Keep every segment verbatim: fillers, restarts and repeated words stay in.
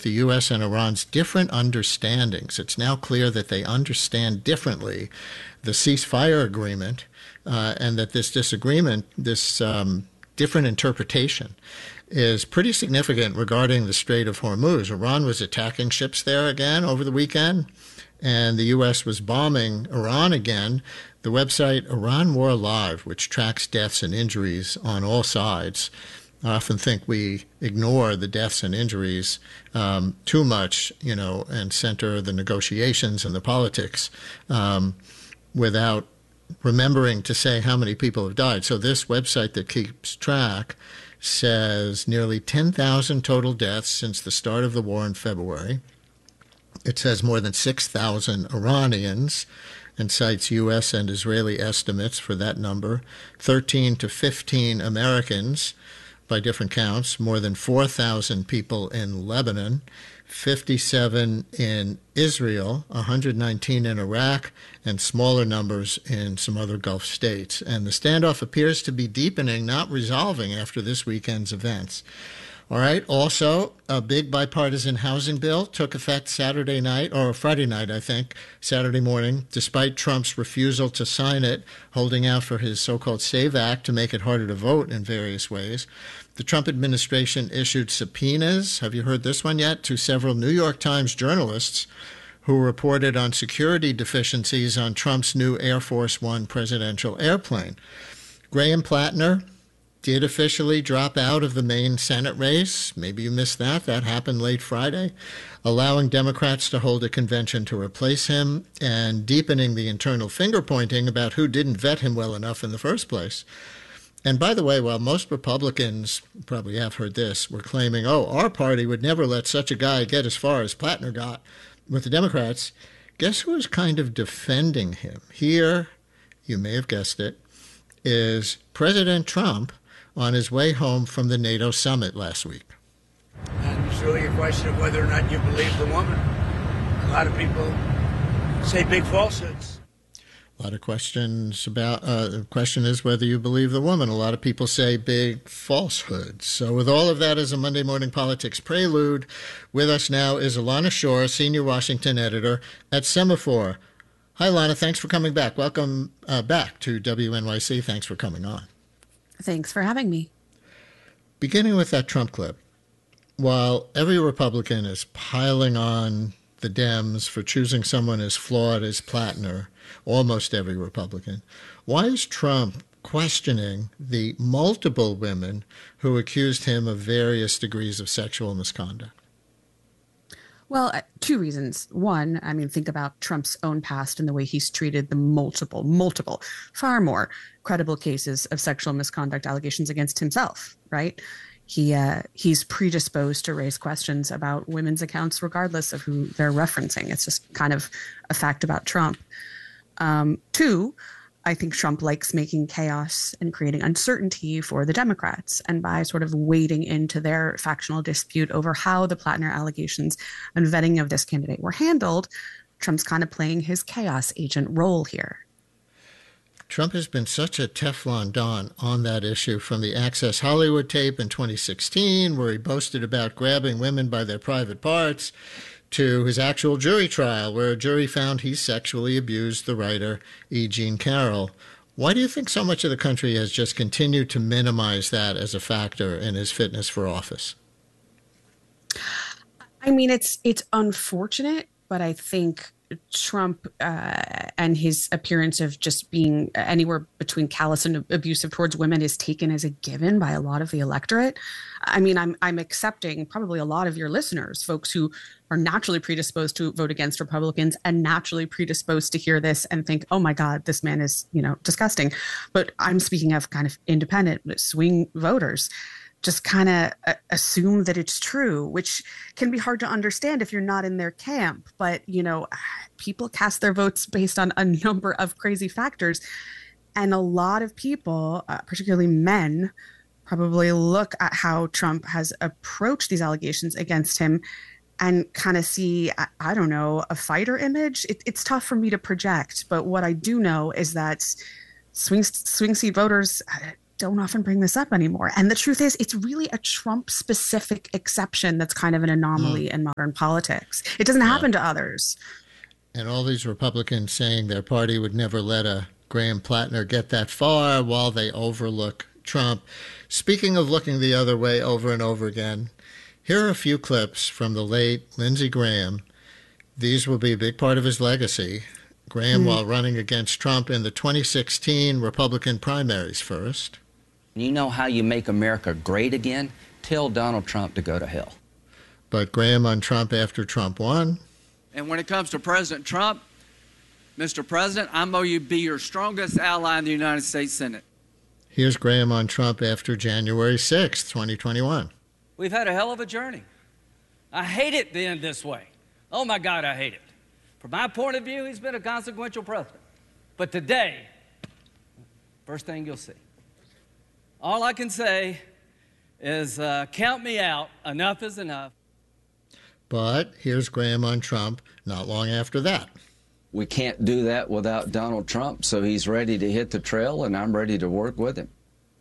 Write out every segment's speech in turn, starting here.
the U S and Iran's different understandings. It's now clear that they understand differently the ceasefire agreement, uh, and that this disagreement, this um, different interpretation, is pretty significant regarding the Strait of Hormuz. Iran was attacking ships there again over the weekend, and the U S was bombing Iran again. The website Iran War Live, which tracks deaths and injuries on all sides, I often think we ignore the deaths and injuries um, too much, you know, and center the negotiations and the politics um, without remembering to say how many people have died. So this website that keeps track says nearly ten thousand total deaths since the start of the war in February. It says more than six thousand Iranians, and cites U S and Israeli estimates for that number, thirteen to fifteen Americans by different counts, more than four thousand people in Lebanon, fifty-seven in Israel, one hundred nineteen in Iraq, and smaller numbers in some other Gulf states. And the standoff appears to be deepening, not resolving after this weekend's events. All right. Also, a big bipartisan housing bill took effect Saturday night, or Friday night, I think, Saturday morning, despite Trump's refusal to sign it, holding out for his so-called SAVE Act to make it harder to vote in various ways. The Trump administration issued subpoenas, have you heard this one yet, to several New York Times journalists who reported on security deficiencies on Trump's new Air Force One presidential airplane. Graham Plattner did officially drop out of the main Senate race. Maybe you missed that. That happened late Friday, allowing Democrats to hold a convention to replace him and deepening the internal finger-pointing about who didn't vet him well enough in the first place. And by the way, while most Republicans, probably have heard this, were claiming, oh, our party would never let such a guy get as far as Plattner got with the Democrats, guess who is kind of defending him? Here, you may have guessed it, is President Trump on his way home from the NATO summit last week. And it's really a question of whether or not you believe the woman. A lot of people say big falsehoods. A lot of questions about, uh, the question is whether you believe the woman. A lot of people say big falsehoods. So with all of that as a Monday Morning Politics prelude, with us now is Ilana Shore, Senior Washington Editor at Semafor. Hi, Ilana. Thanks for coming back. Welcome uh, back to W N Y C. Thanks for coming on. Thanks for having me. Beginning with that Trump clip, while every Republican is piling on the Dems for choosing someone as flawed as Plattner, almost every Republican, why is Trump questioning the multiple women who accused him of various degrees of sexual misconduct? Well, uh, two reasons. One, I mean, think about Trump's own past and the way he's treated the multiple, multiple, far more credible cases of sexual misconduct allegations against himself, right? He uh, he's predisposed to raise questions about women's accounts regardless of who they're referencing. It's just kind of a fact about Trump. Um, two, I think Trump likes making chaos and creating uncertainty for the Democrats. And by sort of wading into their factional dispute over how the Plattner allegations and vetting of this candidate were handled, Trump's kind of playing his chaos agent role here. Trump has been such a Teflon Don on that issue, from the Access Hollywood tape in twenty sixteen, where he boasted about grabbing women by their private parts, to his actual jury trial, where a jury found he sexually abused the writer E. Jean Carroll. Why do you think so much of the country has just continued to minimize that as a factor in his fitness for office? I mean, it's it's unfortunate, but I think Trump uh, and his appearance of just being anywhere between callous and abusive towards women is taken as a given by a lot of the electorate. I mean, I'm I'm accepting probably a lot of your listeners, folks who are naturally predisposed to vote against Republicans and naturally predisposed to hear this and think, oh my God, this man is, you know, disgusting. But I'm speaking of kind of independent swing voters. Just kind of uh, assume that it's true, which can be hard to understand if you're not in their camp. But, you know, people cast their votes based on a number of crazy factors. And a lot of people, uh, particularly men, probably look at how Trump has approached these allegations against him and kind of see, I, I don't know, a fighter image. It, it's tough for me to project. But what I do know is that swing, swing seat voters don't often bring this up anymore. And the truth is, it's really a Trump-specific exception that's kind of an anomaly mm. in modern politics. It doesn't yeah. happen to others. And all these Republicans saying their party would never let a Graham Plattner get that far while they overlook Trump. Speaking of looking the other way over and over again, here are a few clips from the late Lindsey Graham. These will be a big part of his legacy. Graham mm. while running against Trump in the twenty sixteen Republican primaries first. You know how you make America great again? Tell Donald Trump to go to hell. But Graham on Trump after Trump won. And when it comes to President Trump, Mister President, I'm going to be your strongest ally in the United States Senate. Here's Graham on Trump after January sixth, twenty twenty-one. We've had a hell of a journey. I hate it being this way. Oh, my God, I hate it. From my point of view, he's been a consequential president. But today, first thing you'll see, all I can say is uh, count me out. Enough is enough. But here's Graham on Trump not long after that. We can't do that without Donald Trump, so he's ready to hit the trail, and I'm ready to work with him.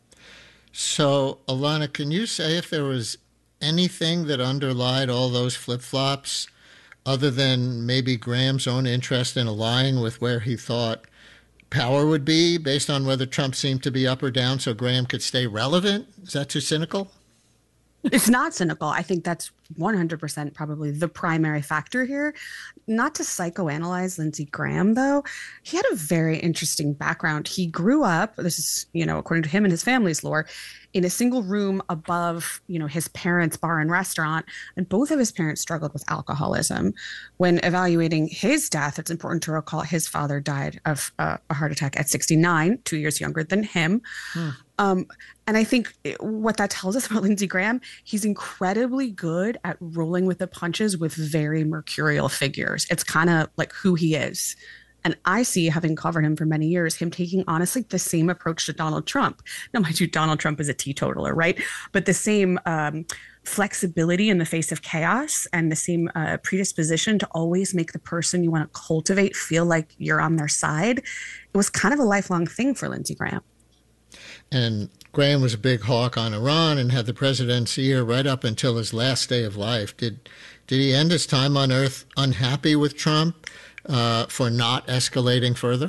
So, Alana, can you say if there was anything that underlied all those flip-flops other than maybe Graham's own interest in aligning with where he thought power would be based on whether Trump seemed to be up or down so Graham could stay relevant? Is that too cynical? It's not cynical. I think that's one hundred percent probably the primary factor here. Not to psychoanalyze Lindsey Graham, though, he had a very interesting background. He grew up, this is, you know, according to him and his family's lore, in a single room above, you know, his parents' bar and restaurant. And both of his parents struggled with alcoholism. When evaluating his death, it's important to recall his father died of uh, a heart attack at sixty-nine, two years younger than him. Hmm. Um, and I think what that tells us about Lindsey Graham, he's incredibly good at rolling with the punches with very mercurial figures. It's kind of like who he is. And I see, having covered him for many years, him taking, honestly, the same approach to Donald Trump. Now, mind you, Donald Trump is a teetotaler, right? But the same um, flexibility in the face of chaos and the same uh, predisposition to always make the person you want to cultivate feel like you're on their side. It was kind of a lifelong thing for Lindsey Graham. And Graham was a big hawk on Iran and had the president's ear right up until his last day of life. Did did he end his time on Earth unhappy with Trump uh, for not escalating further?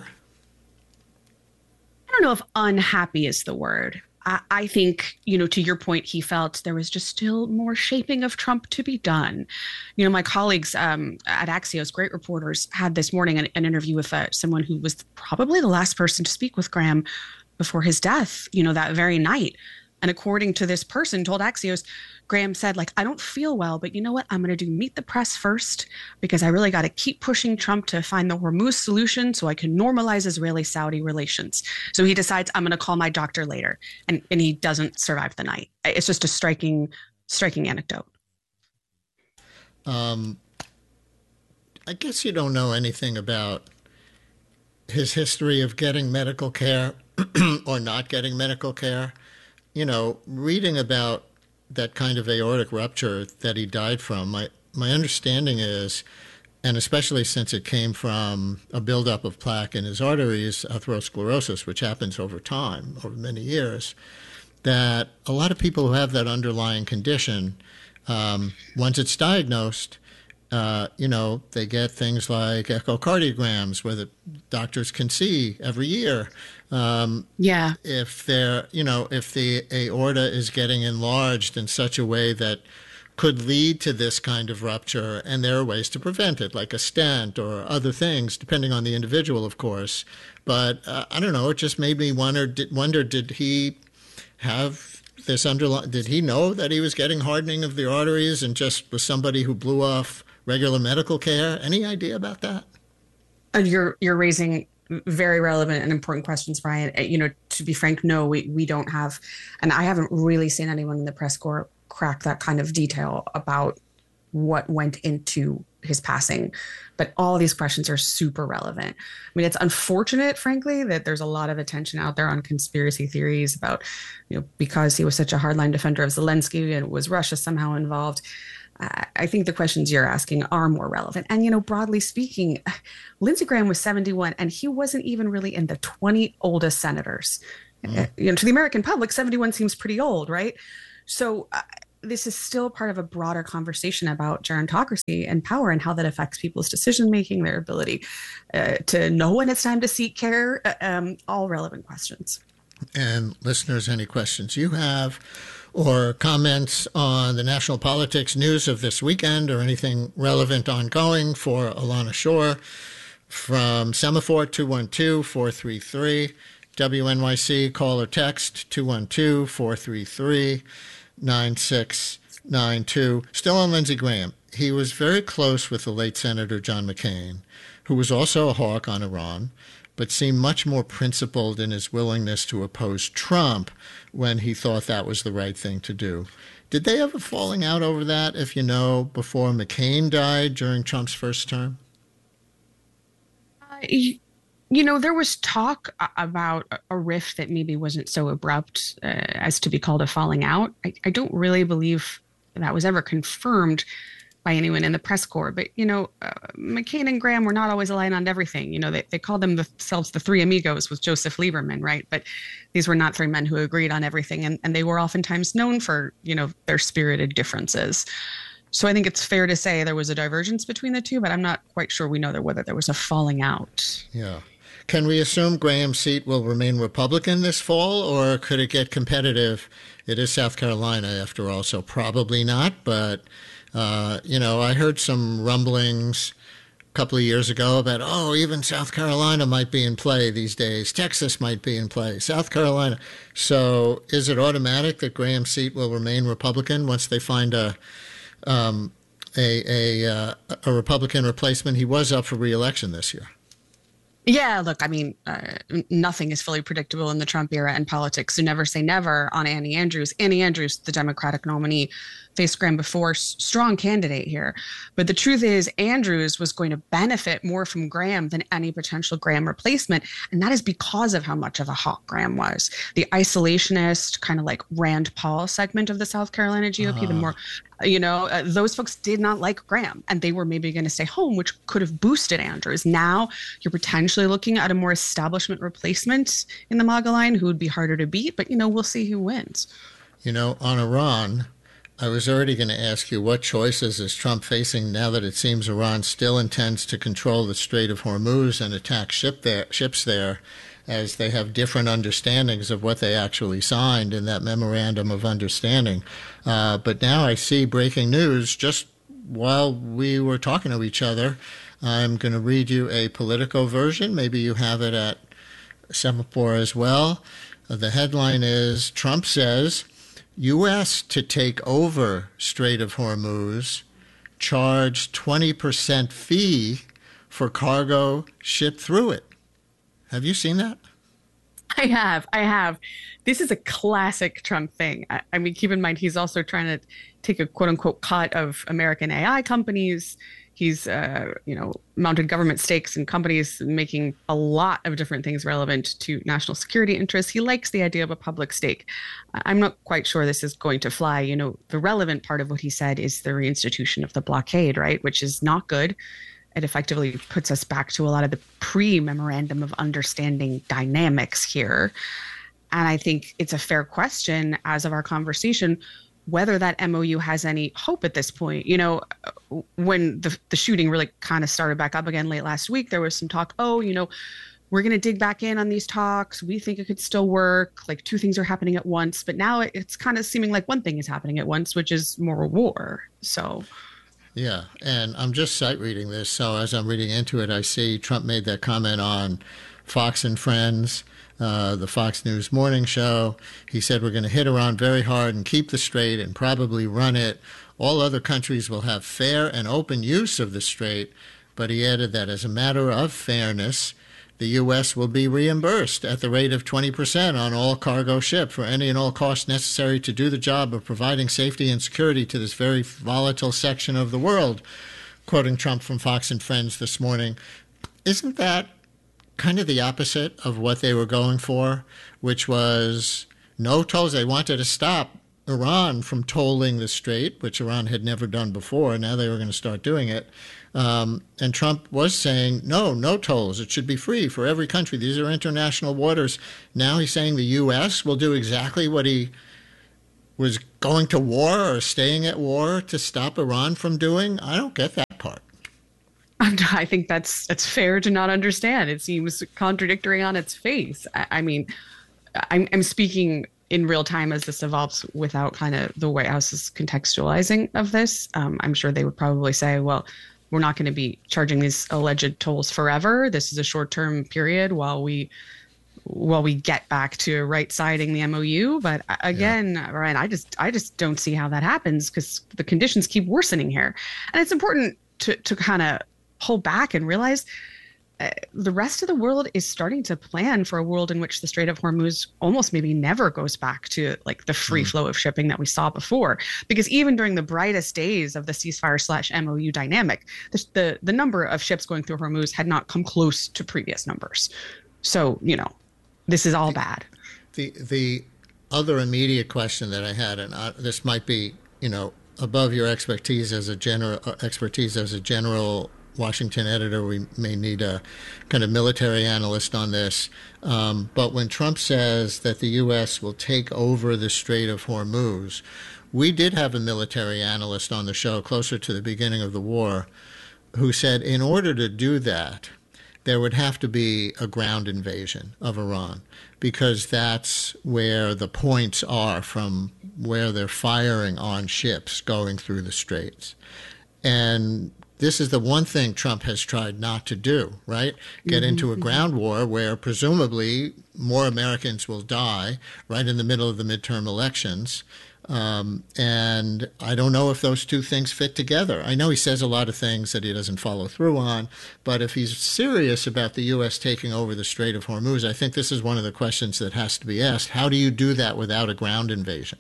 I don't know if unhappy is the word. I, I think, you know, to your point, he felt there was just still more shaping of Trump to be done. You know, my colleagues um, at Axios, great reporters, had this morning an, an interview with uh, someone who was probably the last person to speak with Graham before his death, you know, that very night. And according to this person, told Axios, Graham said, like, I don't feel well, but you know what? I'm going to do meet the press first because I really got to keep pushing Trump to find the Hormuz solution so I can normalize Israeli-Saudi relations. So he decides I'm going to call my doctor later, and, and he doesn't survive the night. It's just a striking, striking anecdote. Um, I guess you don't know anything about his history of getting medical care or not getting medical care. You know, reading about that kind of aortic rupture that he died from, my, my understanding is, and especially since it came from a buildup of plaque in his arteries, atherosclerosis, which happens over time, over many years, that a lot of people who have that underlying condition, um, once it's diagnosed, Uh, you know, they get things like echocardiograms where the doctors can see every year. Um, yeah. If they're, you know, if the aorta is getting enlarged in such a way that could lead to this kind of rupture, and there are ways to prevent it, like a stent or other things, depending on the individual, of course. But uh, I don't know, it just made me wonder, did, wonder, did he have this underlying, did he know that he was getting hardening of the arteries and just was somebody who blew off regular medical care? Any idea about that? And you're you're raising very relevant and important questions, Brian. You know, to be frank, no, we, we don't have, and I haven't really seen anyone in the press corps crack that kind of detail about what went into his passing. But all these questions are super relevant. I mean, it's unfortunate, frankly, that there's a lot of attention out there on conspiracy theories about, you know, because he was such a hardline defender of Zelensky and was Russia somehow involved. I think the questions you're asking are more relevant. And, you know, broadly speaking, Lindsey Graham was seventy-one and he wasn't even really in the twenty oldest senators. Uh, you know, to the American public, seventy-one seems pretty old, right? So uh, this is still part of a broader conversation about gerontocracy and power and how that affects people's decision making, their ability uh, to know when it's time to seek care, uh, um, all relevant questions. And listeners, any questions you have or comments on the national politics news of this weekend or anything relevant ongoing for Alana Shore from Semaphore, two one two, four three three, W N Y C, call or text two one two, four three three, nine six nine two. Still on Lindsey Graham. He was very close with the late Senator John McCain, who was also a hawk on Iran, but seemed much more principled in his willingness to oppose Trump when he thought that was the right thing to do. Did they have a falling out over that, if you know, before McCain died during Trump's first term? Uh, you, you know, there was talk about a rift that maybe wasn't so abrupt uh, as to be called a falling out. I, I don't really believe that was ever confirmed by anyone in the press corps. But, you know, uh, McCain and Graham were not always aligned on everything. You know, they, they called themselves the three amigos with Joseph Lieberman, right? But these were not three men who agreed on everything. And, and they were oftentimes known for, you know, their spirited differences. So I think it's fair to say there was a divergence between the two, but I'm not quite sure we know that whether there was a falling out. Yeah. Can we assume Graham's seat will remain Republican this fall, or could it get competitive? It is South Carolina, after all, so probably not, but... Uh, you know, I heard some rumblings a couple of years ago about, oh, even South Carolina might be in play these days. Texas might be in play. South Carolina. So is it automatic that Graham's seat will remain Republican once they find a um, a, a, uh, a Republican replacement? He was up for re-election this year. Yeah, look, I mean, uh, nothing is fully predictable in the Trump era and politics. So never say never on Annie Andrews. Annie Andrews, the Democratic nominee, faced Graham before, strong candidate here. But the truth is, Andrews was going to benefit more from Graham than any potential Graham replacement. And that is because of how much of a hawk Graham was. The isolationist, kind of like Rand Paul segment of the South Carolina G O P, uh-huh. the more, you know, uh, those folks did not like Graham. And they were maybe going to stay home, which could have boosted Andrews. Now you're potentially looking at a more establishment replacement in the MAGA line who would be harder to beat. But, you know, we'll see who wins. You know, on Iran, I was already going to ask you, what choices is Trump facing now that it seems Iran still intends to control the Strait of Hormuz and attack ship there, ships there, as they have different understandings of what they actually signed in that memorandum of understanding. Uh, but now I see breaking news just while we were talking to each other. I'm going to read you a Politico version. Maybe you have it at Semaphore as well. Uh, the headline is, Trump says, U S to take over Strait of Hormuz, charge twenty percent fee for cargo shipped through it. Have you seen that? I have. I have. This is a classic Trump thing. I, I mean, keep in mind, he's also trying to take a quote unquote cut of American A I companies. He's, uh, you know, mounted government stakes in companies, making a lot of different things relevant to national security interests. He likes the idea of a public stake. I'm not quite sure this is going to fly. You know, the relevant part of what he said is the reinstitution of the blockade, right, which is not good. It effectively puts us back to a lot of the pre-memorandum of understanding dynamics here. And I think it's a fair question, as of our conversation, whether that M O U has any hope at this point. You know, when the the shooting really kind of started back up again late last week, there was some talk, oh, you know, we're going to dig back in on these talks. We think it could still work. Like two things are happening at once. But now it's kind of seeming like one thing is happening at once, which is more war. So... Yeah, and I'm just sight reading this, so as I'm reading into it, I see Trump made that comment on Fox and Friends, uh, the Fox News morning show. He said, we're going to hit Iran very hard and keep the strait and probably run it. All other countries will have fair and open use of the strait, but he added that as a matter of fairness, the U S will be reimbursed at the rate of twenty percent on all cargo shipped for any and all costs necessary to do the job of providing safety and security to this very volatile section of the world, quoting Trump from Fox and Friends this morning. Isn't that kind of the opposite of what they were going for, which was no tolls? They wanted to stop Iran from tolling the strait, which Iran had never done before. Now they were going to start doing it. Um, and Trump was saying, no, no tolls. It should be free for every country. These are international waters. Now he's saying the U S will do exactly what he was going to war or staying at war to stop Iran from doing. I don't get that part. I think that's that's fair to not understand. It seems contradictory on its face. I, I mean, I'm, I'm speaking in real time as this evolves without kind of the White House's contextualizing of this. Um, I'm sure they would probably say, well, we're not going to be charging these alleged tolls forever. This is a short-term period while we while we get back to right-siding the M O U. But again, yeah. Ryan, I just I just don't see how that happens because the conditions keep worsening here. And it's important to to kind of pull back and realize uh, the rest of the world is starting to plan for a world in which the Strait of Hormuz almost maybe never goes back to like the free mm. flow of shipping that we saw before. Because even during the brightest days of the ceasefire slash M O U dynamic, the, the, the number of ships going through Hormuz had not come close to previous numbers. So, you know, this is all bad. The, the other immediate question that I had, and I, this might be, you know, above your expertise as a general uh, expertise as a general Washington editor, we may need a kind of military analyst on this. Um, but when Trump says that the U S will take over the Strait of Hormuz, we did have a military analyst on the show closer to the beginning of the war who said in order to do that, there would have to be a ground invasion of Iran because that's where the points are from where they're firing on ships going through the straits. And this is the one thing Trump has tried not to do, right? Get mm-hmm. into a ground war where presumably more Americans will die right in the middle of the midterm elections. Um, and I don't know if those two things fit together. I know he says a lot of things that he doesn't follow through on, but if he's serious about the U S taking over the Strait of Hormuz, I think this is one of the questions that has to be asked. How do you do that without a ground invasion?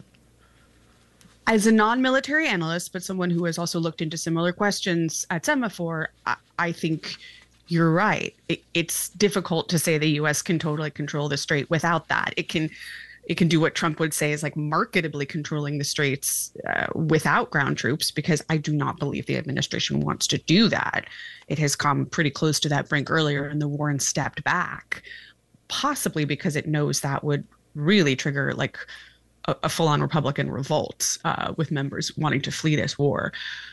As a non-military analyst, but someone who has also looked into similar questions at Semaphore, I, I think you're right. It, it's difficult to say the U S can totally control the strait without that. It can it can do what Trump would say is like marketably controlling the straits uh, without ground troops, because I do not believe the administration wants to do that. It has come pretty close to that brink earlier in the war and stepped back, possibly because it knows that would really trigger like a, a full-on Republican revolt uh, with members wanting to flee this war.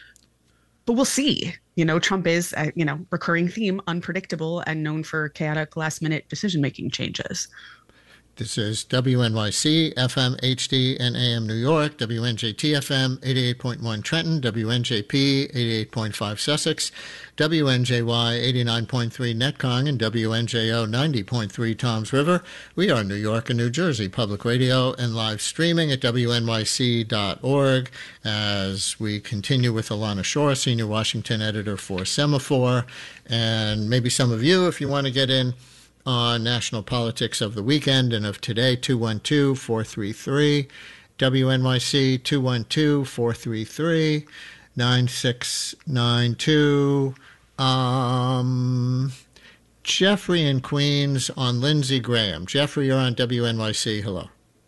But we'll see. You know, Trump is, a, you know, recurring theme, unpredictable and known for chaotic last-minute decision-making changes. This is W N Y C, F M, H D, and A M New York, W N J T F M, eighty-eight point one Trenton, W N J P, eighty-eight point five Sussex, W N J Y, eighty-nine point three Netcong, and W N J O, ninety point three Toms River. We are New York and New Jersey Public Radio and live streaming at W N Y C dot org as we continue with Alana Shore, Senior Washington Editor for Semaphore. And maybe some of you, if you want to get in on national politics of the weekend and of today, two one two, four three three, W N Y C, two one two, four three three, nine six nine two. Um, Jeffrey in Queens on Lindsey Graham. Jeffrey, you're on W N Y C. Hello.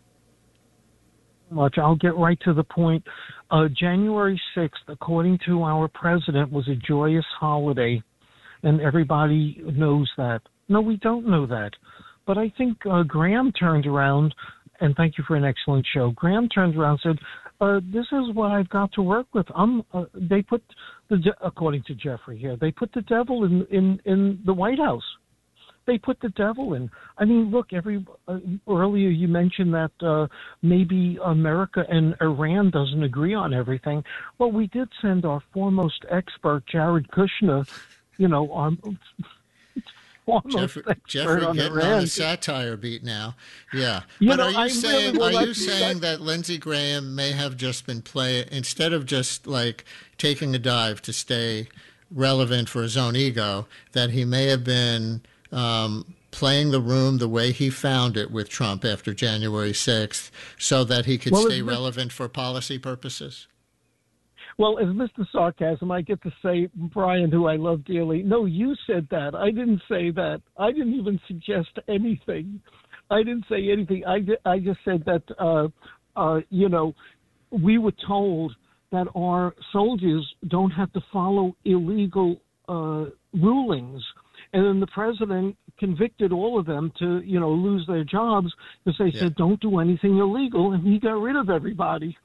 Much. I'll get right to the point. Uh, January sixth, according to our president, was a joyous holiday, and everybody knows that. No, we don't know that. But I think uh, Graham turned around, and thank you for an excellent show. Graham turned around and said, uh, this is what I've got to work with. I'm, uh, they put, the de- according to Jeffrey here, they put the devil in, in, in the White House. They put the devil in. I mean, look, every uh, earlier you mentioned that uh, maybe America and Iran doesn't agree on everything. Well, we did send our foremost expert, Jared Kushner, you know, on... Jeffrey, Jeffrey on getting on the satire beat now. Yeah. You but know, are you I saying really are you saying that Lindsey Graham may have just been playing, instead of just like taking a dive to stay relevant for his own ego, that he may have been um, playing the room the way he found it with Trump after January sixth so that he could well, stay relevant for policy purposes? Well, as Mister Sarcasm, I get to say, Brian, who I love dearly, no, you said that. I didn't say that. I didn't even suggest anything. I didn't say anything. I, I just said that, uh, uh, you know, we were told that our soldiers don't have to follow illegal uh, rulings. And then the president convicted all of them to, you know, lose their jobs because they yeah. said, don't do anything illegal. And he got rid of everybody.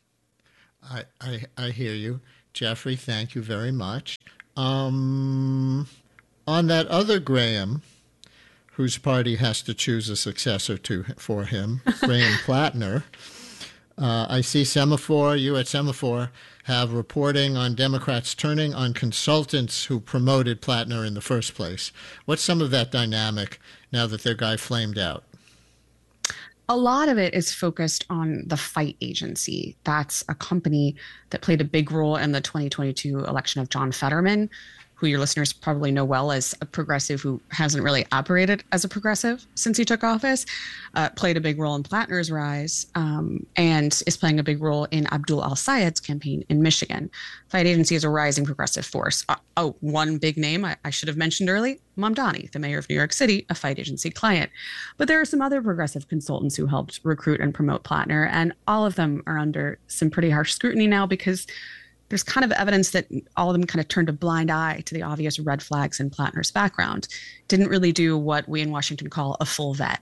I, I, I hear you. Jeffrey, thank you very much. Um, on that other Graham, whose party has to choose a successor to for him, Graham Plattner, uh, I see Semaphore, you at Semaphore, have reporting on Democrats turning on consultants who promoted Plattner in the first place. What's some of that dynamic now that their guy flamed out? A lot of it is focused on the FIGHT agency. That's a company that played a big role in the twenty twenty-two election of John Fetterman, who your listeners probably know well as a progressive who hasn't really operated as a progressive since he took office, uh, played a big role in Plattner's rise, um, and is playing a big role in Abdul al-Sayed's campaign in Michigan. FIGHT agency is a rising progressive force. Uh, oh, one big name I, I should have mentioned early, Mamdani, the mayor of New York City, a FIGHT agency client. But there are some other progressive consultants who helped recruit and promote Plattner, and all of them are under some pretty harsh scrutiny now because there's kind of evidence that all of them kind of turned a blind eye to the obvious red flags in Plattner's background, didn't really do what we in Washington call a full vet.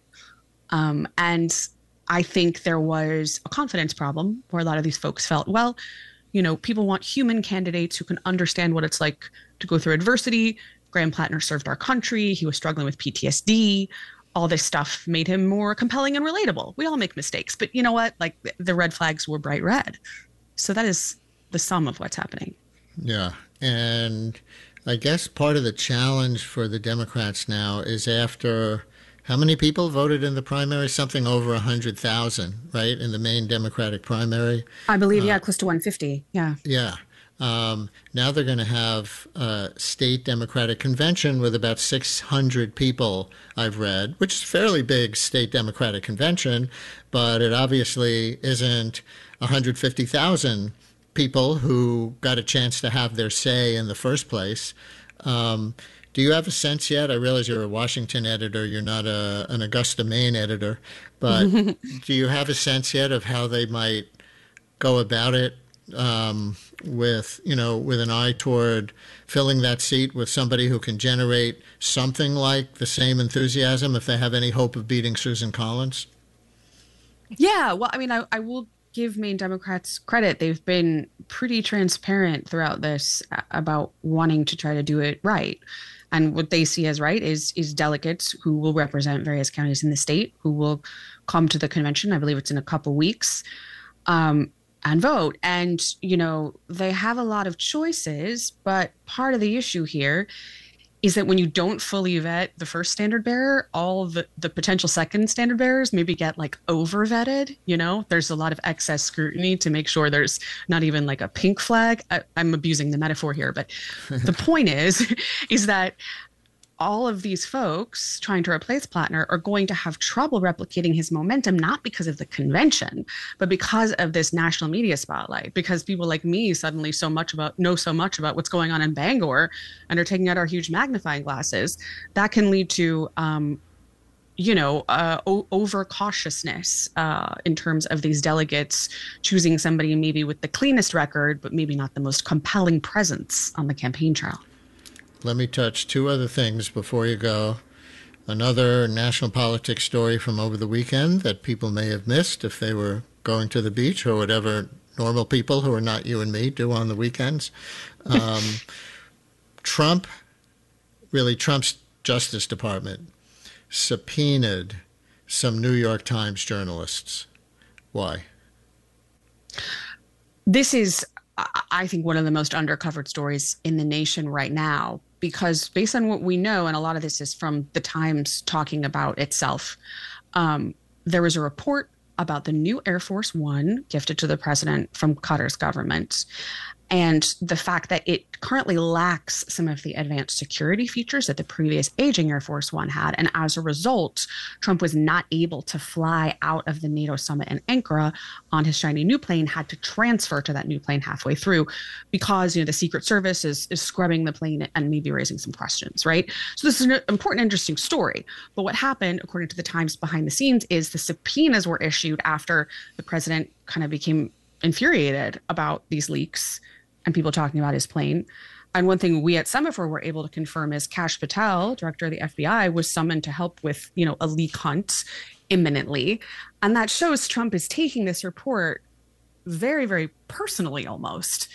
Um, and I think there was a confidence problem where a lot of these folks felt, well, you know, people want human candidates who can understand what it's like to go through adversity. Graham Plattner served our country. He was struggling with P T S D. All this stuff made him more compelling and relatable. We all make mistakes, but you know what? Like the red flags were bright red. So that is the sum of what's happening. Yeah. And I guess part of the challenge for the Democrats now is after how many people voted in the primary? Something over one hundred thousand, right? In the main Democratic primary. I believe, uh, yeah, uh, close to one hundred fifty. Yeah. Yeah. Um, now they're going to have a state Democratic convention with about six hundred people, I've read, which is a fairly big state Democratic convention, but it obviously isn't one hundred fifty thousand people who got a chance to have their say in the first place. Um, do you have a sense yet? I realize you're a Washington editor. You're not a, an Augusta, Maine editor. But do you have a sense yet of how they might go about it um, with, you know, with an eye toward filling that seat with somebody who can generate something like the same enthusiasm if they have any hope of beating Susan Collins? Yeah, well, I mean, I, I will give Maine Democrats credit. They've been pretty transparent throughout this about wanting to try to do it right. And what they see as right is is delegates who will represent various counties in the state, who will come to the convention. I believe it's in a couple weeks, um, and vote. And, you know, they have a lot of choices, but part of the issue here is that when you don't fully vet the first standard bearer, all the, the potential second standard bearers maybe get like over vetted. You know, there's a lot of excess scrutiny to make sure there's not even like a pink flag. I, I'm abusing the metaphor here, but the point is, is that all of these folks trying to replace Plattner are going to have trouble replicating his momentum, not because of the convention, but because of this national media spotlight, because people like me suddenly so much about know so much about what's going on in Bangor and are taking out our huge magnifying glasses. That can lead to, um, you know, uh, o- over cautiousness uh, in terms of these delegates choosing somebody maybe with the cleanest record, but maybe not the most compelling presence on the campaign trail. Let me touch two other things before you go. Another national politics story from over the weekend that people may have missed if they were going to the beach or whatever normal people who are not you and me do on the weekends. Um, Trump, really Trump's Justice Department, subpoenaed some New York Times journalists. Why? This is, I think, one of the most undercovered stories in the nation right now, because based on what we know, and a lot of this is from the Times talking about itself, um, there was a report about the new Air Force One gifted to the president from Qatar's government, and the fact that it currently lacks some of the advanced security features that the previous aging Air Force One had. And as a result, Trump was not able to fly out of the NATO summit in Ankara on his shiny new plane, had to transfer to that new plane halfway through because, you know, the Secret Service is, is scrubbing the plane and maybe raising some questions, right? So this is an important, interesting story. But what happened, according to the Times behind the scenes, is the subpoenas were issued after the president kind of became infuriated about these leaks and people talking about his plane. And one thing we at Semaphore were able to confirm is Kash Patel, director of the F B I, was summoned to help with, you know, a leak hunt imminently. And that shows Trump is taking this report very, very personally almost,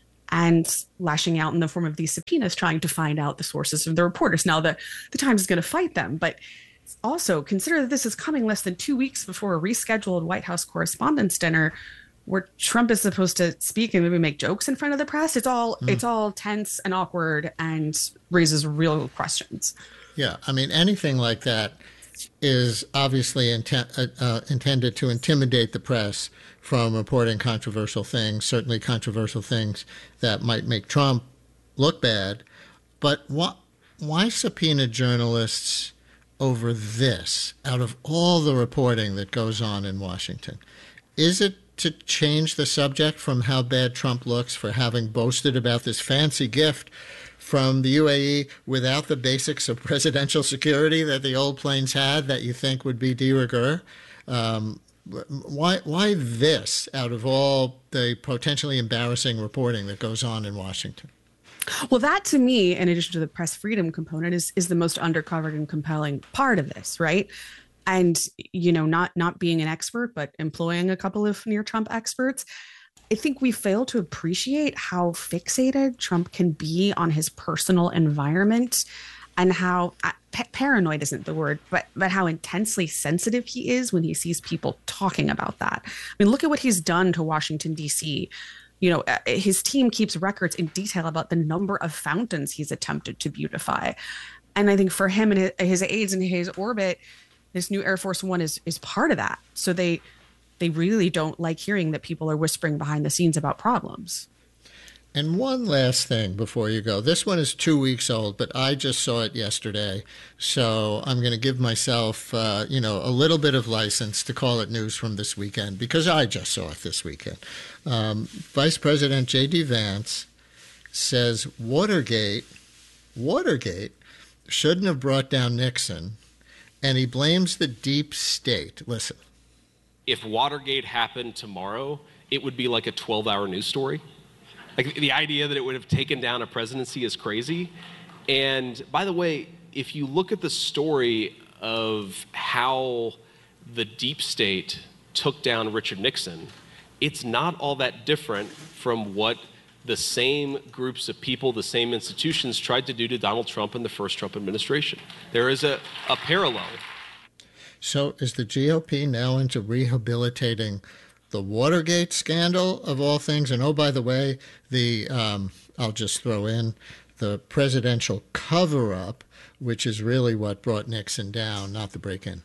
and lashing out in the form of these subpoenas, trying to find out the sources of the reporters. Now, the, the Times is going to fight them, but also consider that this is coming less than two weeks before a rescheduled White House Correspondents' Dinner where Trump is supposed to speak and maybe make jokes in front of the press. It's all mm. it's all tense and awkward and raises real questions. Yeah, I mean, anything like that is obviously inten- uh, intended to intimidate the press from reporting controversial things, certainly controversial things that might make Trump look bad. But wh- why subpoena journalists over this out of all the reporting that goes on in Washington? Is it to change the subject from how bad Trump looks for having boasted about this fancy gift from the U A E without the basics of presidential security that the old planes had that you think would be de rigueur? Um, why, why this out of all the potentially embarrassing reporting that goes on in Washington? Well, that to me, in addition to the press freedom component, is is the most undercovered and compelling part of this, right? And, you know, not not being an expert, but employing a couple of near Trump experts, I think we fail to appreciate how fixated Trump can be on his personal environment and how uh, pa- paranoid isn't the word, but but how intensely sensitive he is when he sees people talking about that. I mean, look at what he's done to Washington, D C. You know, uh, his team keeps records in detail about the number of fountains he's attempted to beautify. And I think for him and his, his aides in his orbit, this new Air Force One is is part of that. So they they really don't like hearing that people are whispering behind the scenes about problems. And one last thing before you go. This one is two weeks old, but I just saw it yesterday. So I'm going to give myself, uh, you know, a little bit of license to call it news from this weekend because I just saw it this weekend. Um, Vice President J D Vance says Watergate, Watergate shouldn't have brought down Nixon, and he blames the deep state. Listen. If Watergate happened tomorrow, it would be like a twelve-hour news story. Like, the idea that it would have taken down a presidency is crazy. And by the way, if you look at the story of how the deep state took down Richard Nixon, it's not all that different from what the same groups of people, the same institutions tried to do to Donald Trump in the first Trump administration. There is a, a parallel. So is the G O P now into rehabilitating the Watergate scandal of all things? And oh, by the way, the um, I'll just throw in the presidential cover-up, which is really what brought Nixon down, not the break-in.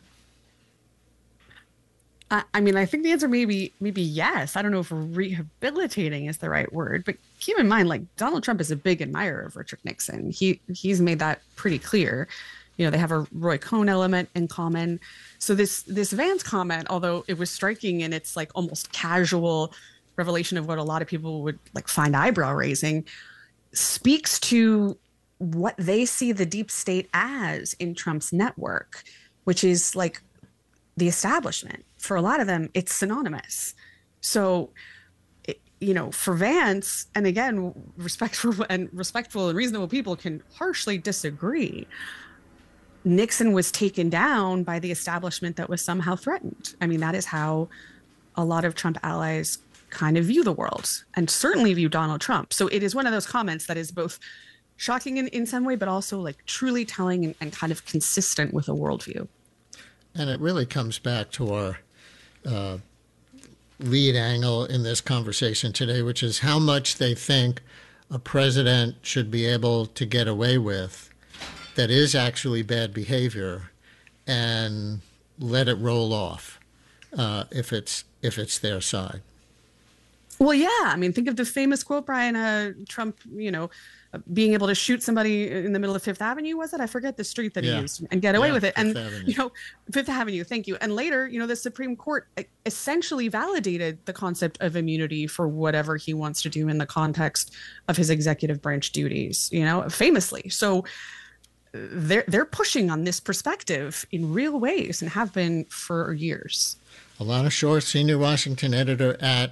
I, I mean, I think the answer may be, maybe yes. I don't know if rehabilitating is the right word, but keep in mind, like, Donald Trump is a big admirer of Richard Nixon. He he's made that pretty clear. You know, they have a Roy Cohn element in common. So this this Vance comment, although it was striking in its like almost casual revelation of what a lot of people would like find eyebrow raising, speaks to what they see the deep state as in Trump's network, which is like the establishment. For a lot of them, it's synonymous. So, it, you know, for Vance, and again, respectful and respectful and reasonable people can harshly disagree. Nixon was taken down by the establishment that was somehow threatened. I mean, that is how a lot of Trump allies kind of view the world, and certainly view Donald Trump. So it is one of those comments that is both shocking in, in some way, but also like truly telling and, and kind of consistent with a worldview. And it really comes back to our uh, lead angle in this conversation today, which is how much they think a president should be able to get away with that is actually bad behavior and let it roll off uh, if it's if it's their side. Well, yeah. I mean, think of the famous quote, Brian, uh, Trump, you know, being able to shoot somebody in the middle of Fifth Avenue, was it? I forget the street that yeah. he used, and get away yeah, with it. Fifth and, Avenue. you know, Fifth Avenue, thank you. And later, you know, the Supreme Court essentially validated the concept of immunity for whatever he wants to do in the context of his executive branch duties, you know, famously. So they're they're pushing on this perspective in real ways and have been for years. Alana Shore, senior Washington editor at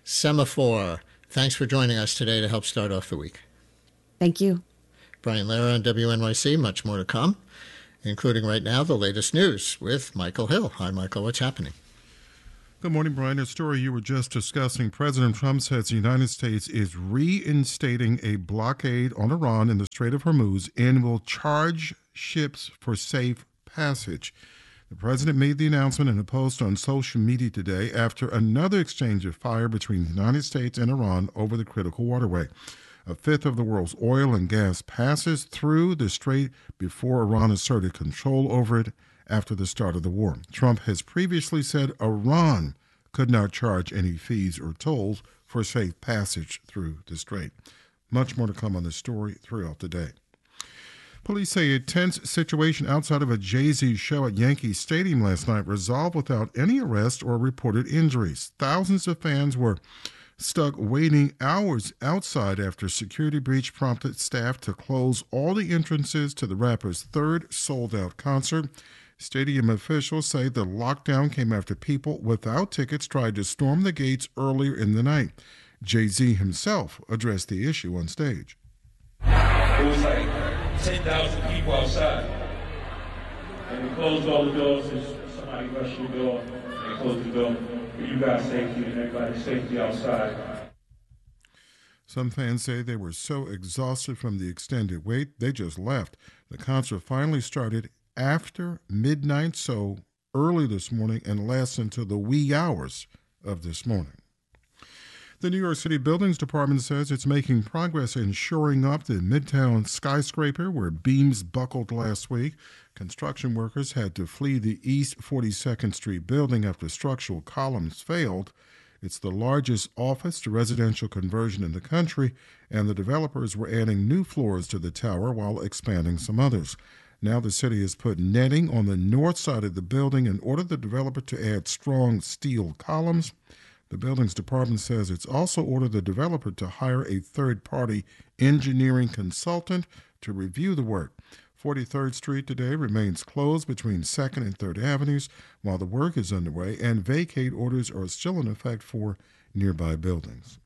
Semaphore, thanks for joining us today to help start off the week. Thank you. Brian Lehrer on W N Y C, much more to come, including right now the latest news with Michael Hill. Hi, Michael, what's happening? Good morning, Brian. A story you were just discussing. President Trump says the United States is reinstating a blockade on Iran in the Strait of Hormuz and will charge ships for safe passage. The president made the announcement in a post on social media today after another exchange of fire between the United States and Iran over the critical waterway. A fifth of the world's oil and gas passes through the strait before Iran asserted control over it after the start of the war. Trump has previously said Iran could not charge any fees or tolls for safe passage through the strait. Much more to come on this story throughout the day. Police say a tense situation outside of a Jay-Z show at Yankee Stadium last night resolved without any arrest or reported injuries. Thousands of fans were stuck waiting hours outside after security breach prompted staff to close all the entrances to the rapper's third sold-out concert. Stadium officials say the lockdown came after people without tickets tried to storm the gates earlier in the night. Jay-Z himself addressed the issue on stage. It was like ten thousand people outside. And we closed all the doors, and somebody rushed the door and closed the door for you guys' safety and everybody's safety outside. Some fans say they were so exhausted from the extended wait, they just left. The concert finally started after midnight, so early this morning, and lasts until the wee hours of this morning. The New York City Buildings Department says it's making progress in shoring up the Midtown skyscraper where beams buckled last week. Construction workers had to flee the East forty-second Street building after structural columns failed. It's the largest office to residential conversion in the country, and the developers were adding new floors to the tower while expanding some others. Now the city has put netting on the north side of the building and ordered the developer to add strong steel columns. The Buildings Department says it's also ordered the developer to hire a third-party engineering consultant to review the work. forty-third Street today remains closed between second and third Avenues while the work is underway, and vacate orders are still in effect for nearby buildings.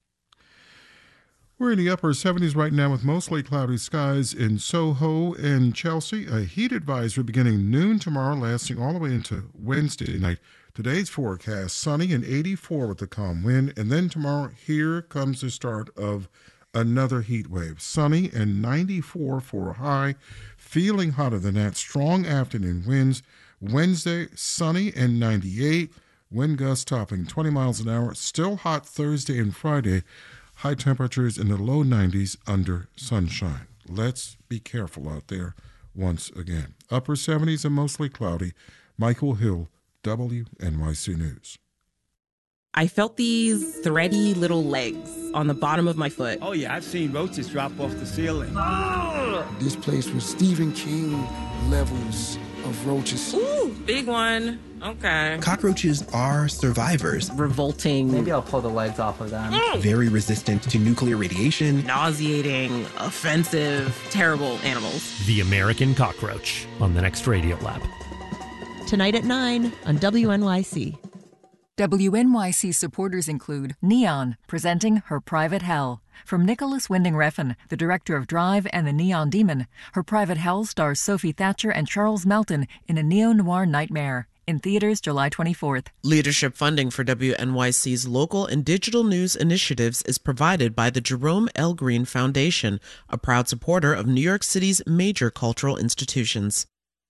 We're in the upper seventies right now with mostly cloudy skies in Soho and Chelsea. A heat advisory beginning noon tomorrow, lasting all the way into Wednesday night. Today's forecast, sunny and eighty-four with a calm wind. And then tomorrow, here comes the start of another heat wave. Sunny and ninety-four for a high. Feeling hotter than that. Strong afternoon winds. Wednesday, sunny and ninety-eight. Wind gusts topping twenty miles an hour. Still hot Thursday and Friday. High temperatures in the low nineties under sunshine. Let's be careful out there once again. Upper seventies and mostly cloudy. Michael Hill, W N Y C News. I felt these thready little legs on the bottom of my foot. Oh, yeah, I've seen roaches drop off the ceiling. Oh! This place was Stephen King levels of roaches. Ooh, big one. Okay. Cockroaches are survivors. Revolting. Maybe I'll pull the legs off of them. Mm. Very resistant to nuclear radiation. Nauseating, offensive, terrible animals. The American Cockroach on the next Radiolab. Tonight at nine on W N Y C. W N Y C supporters include Neon, presenting Her Private Hell. From Nicholas Winding Refn, the director of Drive and The Neon Demon, Her Private Hell stars Sophie Thatcher and Charles Melton in a neo-noir nightmare. In theaters July twenty-fourth. Leadership funding for W N Y C's local and digital news initiatives is provided by the Jerome L. Green Foundation, a proud supporter of New York City's major cultural institutions.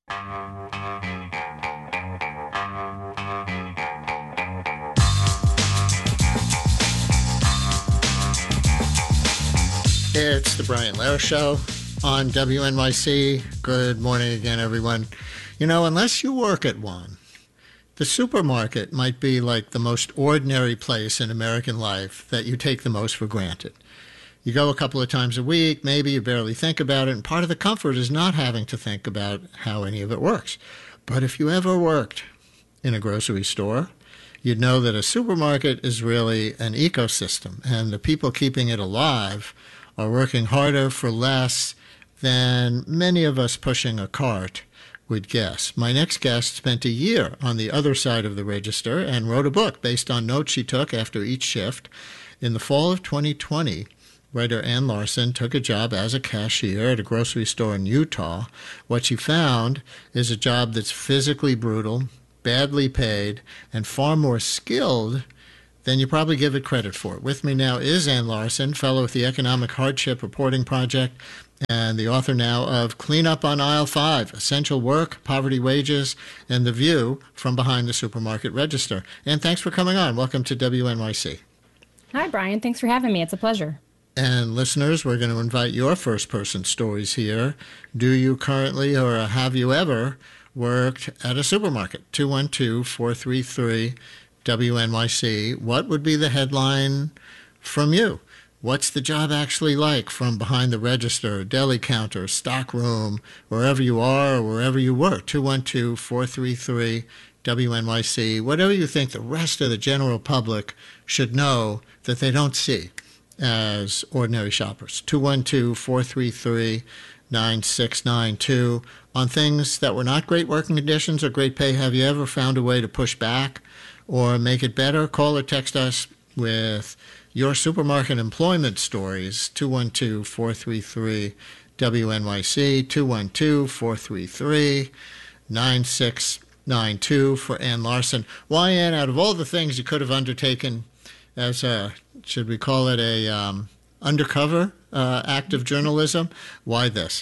It's the Brian Lehrer Show on W N Y C. Good morning again, everyone. You know, unless you work at one, the supermarket might be like the most ordinary place in American life that you take the most for granted. You go a couple of times a week, maybe you barely think about it, and part of the comfort is not having to think about how any of it works. But if you ever worked in a grocery store, you'd know that a supermarket is really an ecosystem, and the people keeping it alive are working harder for less than many of us pushing a cart would guess. My next guest spent a year on the other side of the register and wrote a book based on notes she took after each shift. In the fall of twenty twenty, writer Ann Larson took a job as a cashier at a grocery store in Utah. What she found is a job that's physically brutal, badly paid, and far more skilled than you probably give it credit for. With me now is Ann Larson, fellow with the Economic Hardship Reporting Project and the author now of Clean Up on Aisle five, Essential Work, Poverty Wages, and The View from Behind the Supermarket Register. Ann, thanks for coming on. Welcome to W N Y C. Hi, Brian. Thanks for having me. It's a pleasure. And listeners, we're going to invite your first-person stories here. Do you currently or have you ever worked at a supermarket? two one two, four three three, W N Y C. What would be the headline from you? What's the job actually like from behind the register, deli counter, stock room, wherever you are or wherever you work? two one two, four three three, W N Y C. Whatever you think the rest of the general public should know that they don't see as ordinary shoppers. two one two, four three three, nine six nine two. On things that were not great working conditions or great pay, have you ever found a way to push back or make it better? Call or text us with your supermarket employment stories. two one two, four three three, W N Y C, two one two, four three three, nine six nine two for Ann Larson. Why, Ann, out of all the things you could have undertaken as a, should we call it a um, undercover uh, act of journalism, why this?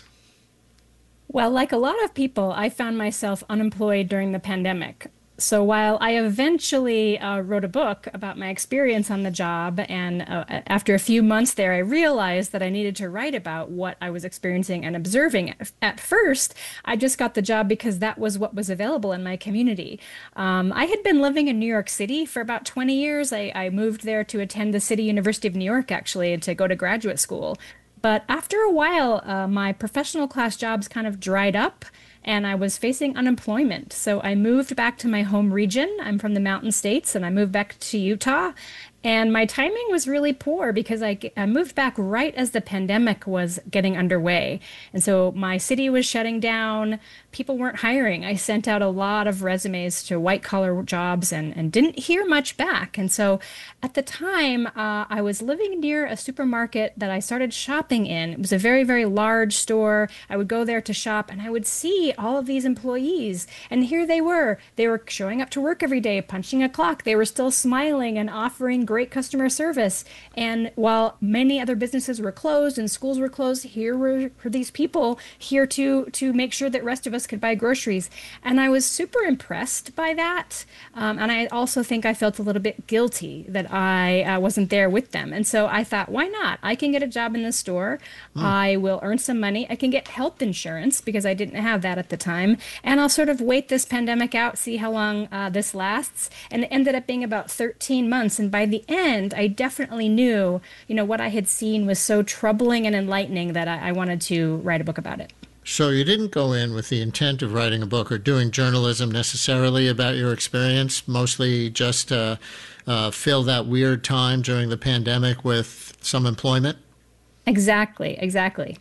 Well, like a lot of people, I found myself unemployed during the pandemic. So while I eventually uh, wrote a book about my experience on the job, and uh, after a few months there, I realized that I needed to write about what I was experiencing and observing. At first, I just got the job because that was what was available in my community. Um, I had been living in New York City for about twenty years. I, I moved there to attend the City University of New York, actually, and to go to graduate school. But after a while, uh, my professional class jobs kind of dried up, and I was facing unemployment. So I moved back to my home region. I'm from the Mountain States, and I moved back to Utah. And my timing was really poor because I, I moved back right as the pandemic was getting underway. And so my city was shutting down. People weren't hiring. I sent out a lot of resumes to white-collar jobs and, and didn't hear much back. And so at the time, uh, I was living near a supermarket that I started shopping in. It was a very, very large store. I would go there to shop, and I would see all of these employees. And here they were. They were showing up to work every day, punching a clock. They were still smiling and offering great great customer service. And while many other businesses were closed and schools were closed, here were, were these people here to to make sure that rest of us could buy groceries. And I was super impressed by that. Um, and I also think I felt a little bit guilty that I uh, wasn't there with them. And so I thought, why not? I can get a job in the store. Mm. I will earn some money. I can get health insurance because I didn't have that at the time. And I'll sort of wait this pandemic out, see how long uh, this lasts. And it ended up being about thirteen months. And by the end, I definitely knew, you know, what I had seen was so troubling and enlightening that I, I wanted to write a book about it. So you didn't go in with the intent of writing a book or doing journalism necessarily about your experience, mostly just to uh, fill that weird time during the pandemic with some employment? Exactly, exactly.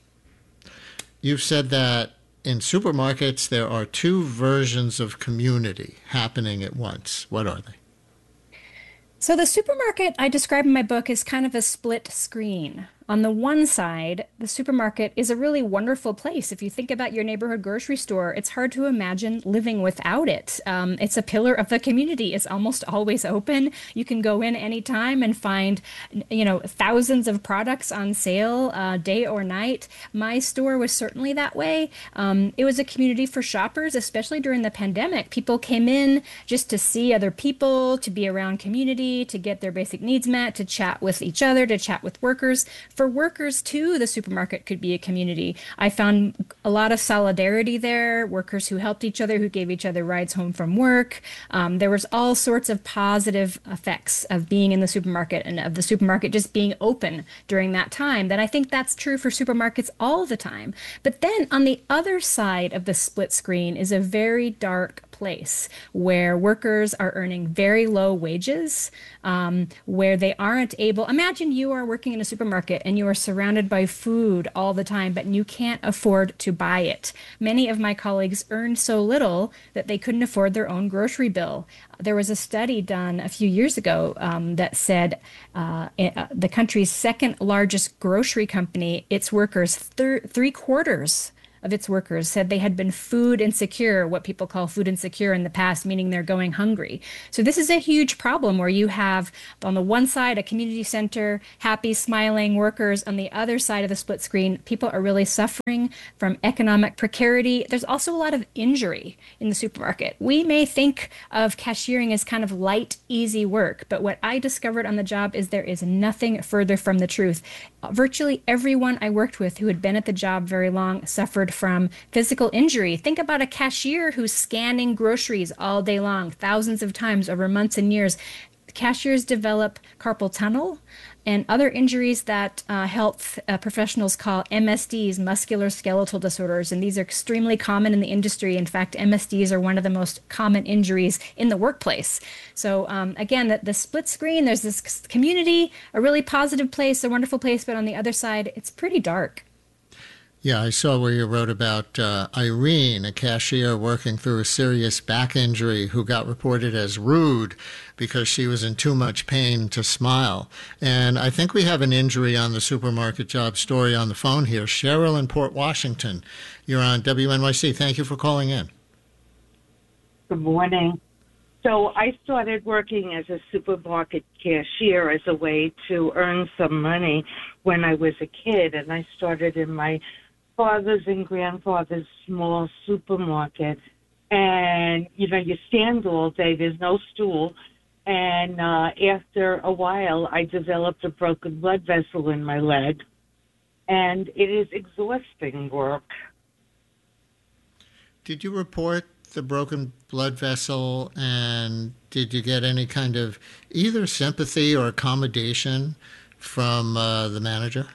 You've said that in supermarkets there are two versions of community happening at once. What are they? So the supermarket I describe in my book is kind of a split screen. On the one side, the supermarket is a really wonderful place. If you think about your neighborhood grocery store, it's hard to imagine living without it. Um, it's a pillar of the community. It's almost always open. You can go in anytime and find, you know, thousands of products on sale, uh, day or night. My store was certainly that way. Um, it was a community for shoppers, especially during the pandemic. People came in just to see other people, to be around community, to get their basic needs met, to chat with each other, to chat with workers. For workers, too, the supermarket could be a community. I found a lot of solidarity there, workers who helped each other, who gave each other rides home from work. Um, there was all sorts of positive effects of being in the supermarket and of the supermarket just being open during that time. That I think that's true for supermarkets all the time. But then on the other side of the split screen is a very dark place. place where workers are earning very low wages, um, where they aren't able. Imagine you are working in a supermarket and you are surrounded by food all the time, but you can't afford to buy it. Many of my colleagues earned so little that they couldn't afford their own grocery bill. There was a study done a few years ago um, that said uh, the country's second largest grocery company, its workers, thir- three quarters of its workers said they had been food insecure, what people call food insecure in the past, meaning they're going hungry. So this is a huge problem where you have, on the one side, a community center, happy, smiling workers. On the other side of the split screen, people are really suffering from economic precarity. There's also a lot of injury in the supermarket. We may think of cashiering as kind of light, easy work, but what I discovered on the job is there is nothing further from the truth. Virtually everyone I worked with who had been at the job very long suffered from physical injury. Think about a cashier who's scanning groceries all day long, thousands of times over months and years. Cashiers develop carpal tunnel and other injuries that uh, health uh, professionals call M S Ds, muscular skeletal disorders, and these are extremely common in the industry. In fact, M S Ds are one of the most common injuries in the workplace. So um, again, the, the split screen, there's this community, a really positive place, a wonderful place, but on the other side, it's pretty dark. Yeah, I saw where you wrote about uh, Irene, a cashier working through a serious back injury who got reported as rude because she was in too much pain to smile. And I think we have an injury on the supermarket job story on the phone here. Cheryl in Port Washington, you're on W N Y C. Thank you for calling in. Good morning. So I started working as a supermarket cashier as a way to earn some money when I was a kid, and I started in my father's and grandfather's small supermarket. And, you know, you stand all day, there's no stool. And uh, after a while, I developed a broken blood vessel in my leg. And it is exhausting work. Did you report the broken blood vessel, and did you get any kind of either sympathy or accommodation from uh, the manager?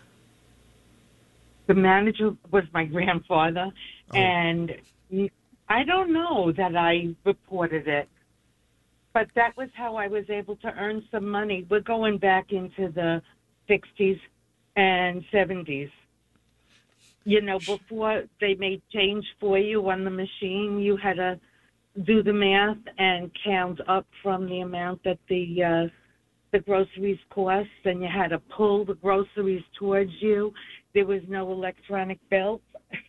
The manager was my grandfather, oh. and I don't know that I reported it, but that was how I was able to earn some money. We're going back into the sixties and seventies. You know, before they made change for you on the machine, you had to do the math and count up from the amount that the uh, the groceries cost, and you had to pull the groceries towards you. There was no electronic belt.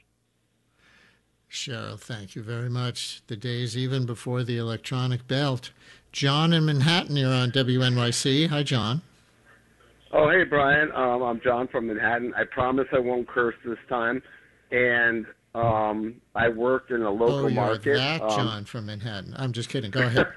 Cheryl, thank you very much. The days even before the electronic belt. John in Manhattan, you're on W N Y C. Hi, John. Oh, hey, Brian. Um, I'm John from Manhattan. I promise I won't curse this time. And um, I worked in a local oh, you're market. that um, John from Manhattan. I'm just kidding. Go ahead.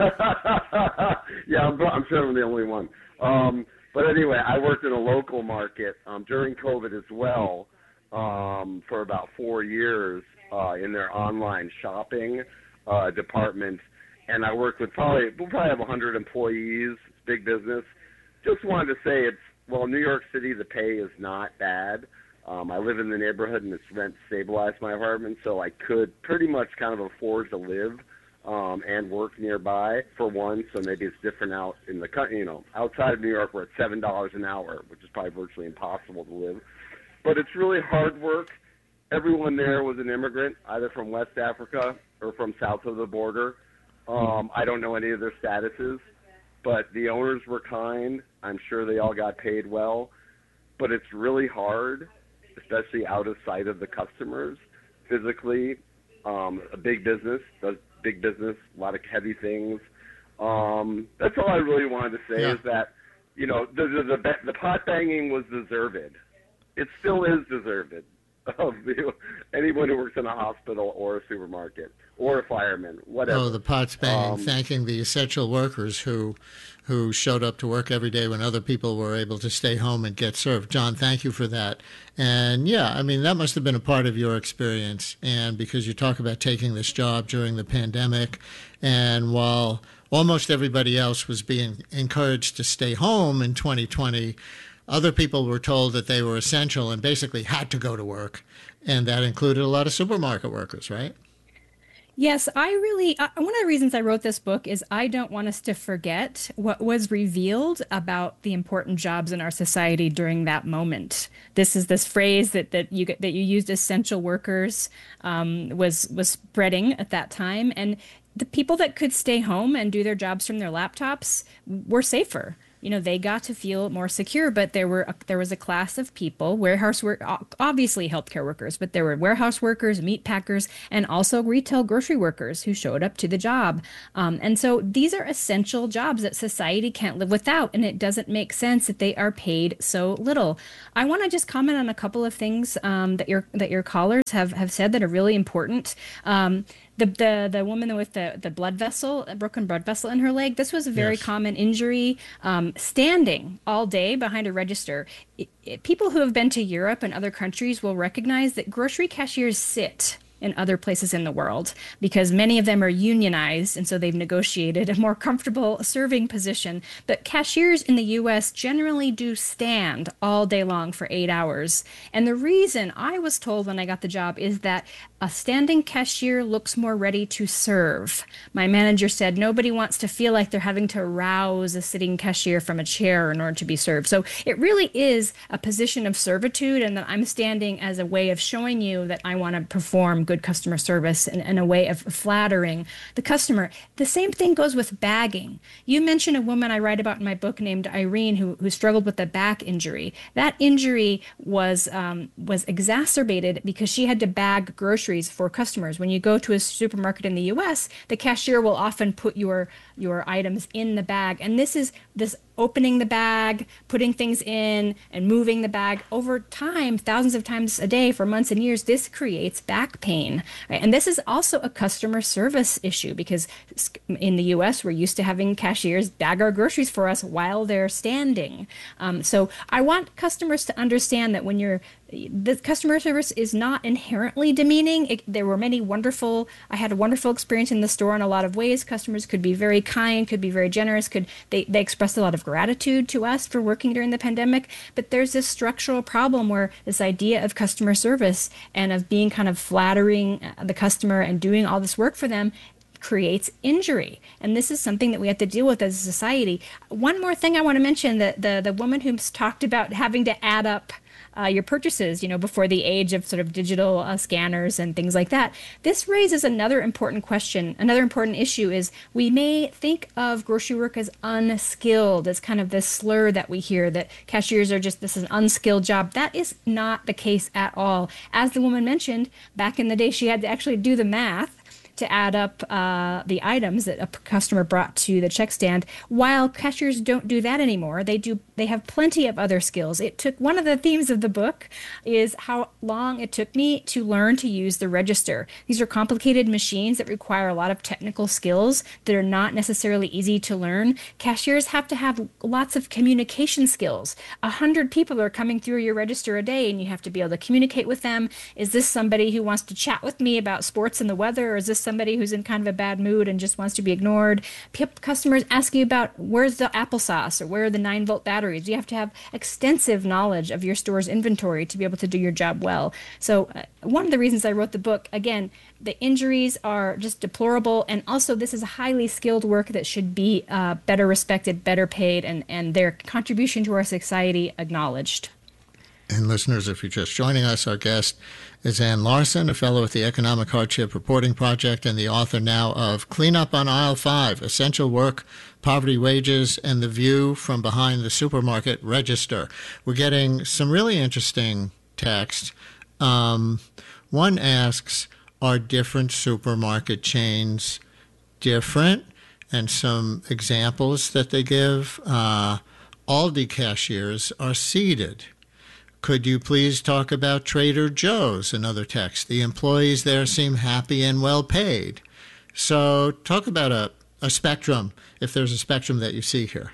yeah, I'm, I'm sure I'm the only one. Um, but anyway, I worked in a local market um, during COVID as well um, for about four years uh, in their online shopping uh, department. And I worked with probably, we'll probably have one hundred employees, big business. Just wanted to say it's, well, New York City, the pay is not bad. Um, I live in the neighborhood, and it's rent stabilized my apartment, so I could pretty much kind of afford to live um, and work nearby for one. So maybe it's different out in the country, you know, outside of New York, where it's seven dollars an hour, which is probably virtually impossible to live. But it's really hard work. Everyone there was an immigrant, either from West Africa or from south of the border. Um, I don't know any of their statuses. But the owners were kind. I'm sure they all got paid well. But it's really hard, especially out of sight of the customers. Physically, um, a big business, does big business, a lot of heavy things. Um, that's all I really wanted to say yeah. is that, you know, the, the, the, the pot banging was deserved. It still is deserved of the, anyone who works in a hospital or a supermarket. Or a fireman, whatever. Oh, the pots banging, um, thanking the essential workers who who showed up to work every day when other people were able to stay home and get served. John, thank you for that. And yeah, I mean, that must have been a part of your experience. And because you talk about taking this job during the pandemic, and while almost everybody else was being encouraged to stay home in twenty twenty, other people were told that they were essential and basically had to go to work. And that included a lot of supermarket workers, right? Yes, I really, uh, one of the reasons I wrote this book is I don't want us to forget what was revealed about the important jobs in our society during that moment. This is this phrase that, that you that you used, essential workers, um, was was spreading at that time. And the people that could stay home and do their jobs from their laptops were safer. You know, they got to feel more secure, but there were a, there was a class of people, warehouse work, obviously healthcare workers, but there were warehouse workers, meat packers, and also retail grocery workers who showed up to the job. Um, and so these are essential jobs that society can't live without, and it doesn't make sense that they are paid so little. I want to just comment on a couple of things um, that your that your callers have, have said that are really important. Um, The, the the woman with the, the blood vessel, a broken blood vessel in her leg, this was a very yes. common injury, um, standing all day behind a register. It, it, people who have been to Europe and other countries will recognize that grocery cashiers sit in other places in the world because many of them are unionized, and so they've negotiated a more comfortable serving position. But cashiers in the U S generally do stand all day long for eight hours. And the reason I was told when I got the job is that a standing cashier looks more ready to serve. My manager said nobody wants to feel like they're having to rouse a sitting cashier from a chair in order to be served. So it really is a position of servitude, and that I'm standing as a way of showing you that I want to perform good customer service and, and a way of flattering the customer. The same thing goes with bagging. You mentioned a woman I write about in my book named Irene who, who struggled with a back injury. That injury was um, was exacerbated because she had to bag groceries for customers. When you go to a supermarket in the U S, the cashier will often put your your items in the bag. And this is this opening the bag, putting things in, and moving the bag over time, thousands of times a day for months and years. This creates back pain. Right? And this is also a customer service issue because in the U S, we're used to having cashiers bag our groceries for us while they're standing. Um, so I want customers to understand that when you're the customer service is not inherently demeaning. It, there were many wonderful, I had a wonderful experience in the store in a lot of ways. Customers could be very kind, could be very generous, could they, they expressed a lot of gratitude to us for working during the pandemic. But there's this structural problem where this idea of customer service and of being kind of flattering the customer and doing all this work for them creates injury. And this is something that we have to deal with as a society. One more thing I want to mention, that the, the woman who's talked about having to add up Uh, your purchases, you know, before the age of sort of digital uh, scanners and things like that. This raises another important question. Another important issue is we may think of grocery work as unskilled, as kind of this slur that we hear that cashiers are just, this is an unskilled job. That is not the case at all. As the woman mentioned, back in the day, she had to actually do the math to add up uh, the items that a customer brought to the check stand. While cashiers don't do that anymore, they do. They have plenty of other skills. It took, one of the themes of the book is how long it took me to learn to use the register. These are complicated machines that require a lot of technical skills that are not necessarily easy to learn. Cashiers have to have lots of communication skills. A hundred people are coming through your register a day, and you have to be able to communicate with them. Is this somebody who wants to chat with me about sports and the weather, or is this somebody who's in kind of a bad mood and just wants to be ignored? P- customers ask you about where's the applesauce or where are the nine volt batteries. You have to have extensive knowledge of your store's inventory to be able to do your job well. So uh, one of the reasons I wrote the book, again, the injuries are just deplorable, and also this is a highly skilled work that should be uh, better respected, better paid, and, and their contribution to our society acknowledged. And listeners, if you're just joining us, our guest is Ann Larson, a fellow with the Economic Hardship Reporting Project and the author now of Clean Up on Aisle five, Essential Work, Poverty Wages, and the View from Behind the Supermarket Register. We're getting some really interesting text. Um, one asks, are different supermarket chains different? And some examples that they give. Uh, Aldi cashiers are seated. Could you please talk about Trader Joe's? Another text. The employees there seem happy and well paid. So talk about a, a spectrum, if there's a spectrum that you see here.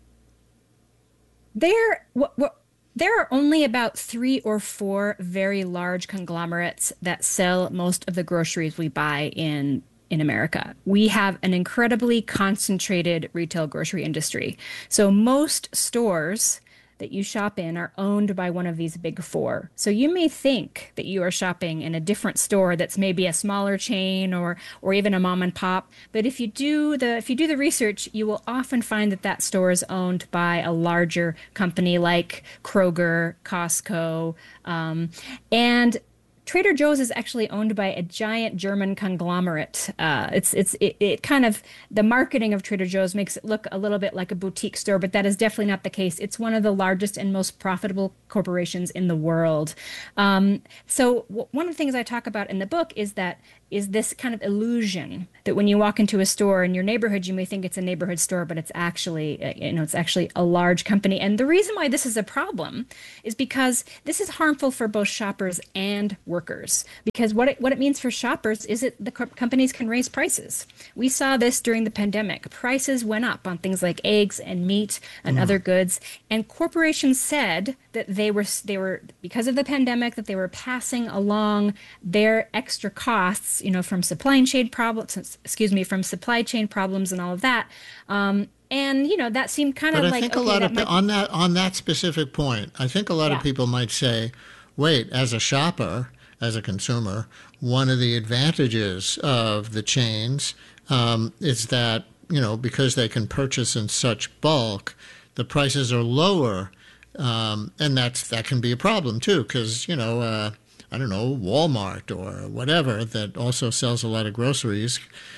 There, w- w- there are only about three or four very large conglomerates that sell most of the groceries we buy in in America. We have an incredibly concentrated retail grocery industry. So most stores, that you shop in are owned by one of these big four. So you may think that you are shopping in a different store that's maybe a smaller chain or or even a mom and pop, but if you do the if you do the research, you will often find that that store is owned by a larger company like Kroger, Costco, um, and Trader Joe's is actually owned by a giant German conglomerate. Uh, it's it's it, it kind of the marketing of Trader Joe's makes it look a little bit like a boutique store, but that is definitely not the case. It's one of the largest and most profitable corporations in the world. Um, so w- one of the things I talk about in the book is that is this kind of illusion that when you walk into a store in your neighborhood, you may think it's a neighborhood store, but it's actually, uh, you know, it's actually a large company. And the reason why this is a problem is because this is harmful for both shoppers and workers. Because what it, what it means for shoppers is that the co- companies can raise prices. We saw this during the pandemic. Prices went up on things like eggs and meat and mm. other goods. And corporations said that they were, they were, because of the pandemic, that they were passing along their extra costs, you know, from supply chain problems, excuse me, from supply chain problems and all of that. Um, and, you know, that seemed kind but of I like, think okay, a lot that of, might on that, on that specific point, I think a lot yeah. of people might say, wait, as a shopper, as a consumer, one of the advantages of the chains um, is that, you know, because they can purchase in such bulk, the prices are lower. Um, and that's, that can be a problem too, because, you know, uh, I don't know, Walmart or whatever that also sells a lot of groceries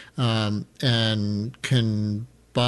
um, and can